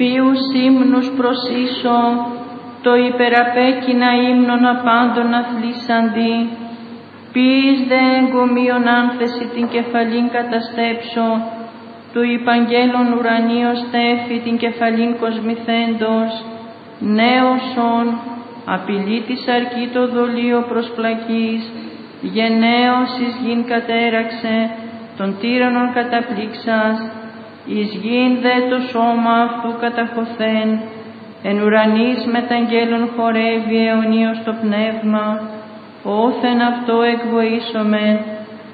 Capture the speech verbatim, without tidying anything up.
ποιους ύμνους προσήσω, το υπεραπέκεινα ύμνον απάντων αθλίσαντι, ποιης δε εγκομείων άνθεση την κεφαλήν καταστέψω, του υπαγγέλων ουρανίος τέφη την κεφαλήν κοσμηθέντος, νέωσον, απειλή της αρκή το δολείο προσπλακής, γενναίος εις γην κατέραξε, των τύραννων καταπλήξας, εις γην δε το σώμα αυτού καταχωθέν, εν ουρανής μεταγγέλων χορεύει αιωνίως το πνεύμα, όθεν αυτό εκβοήσομεν,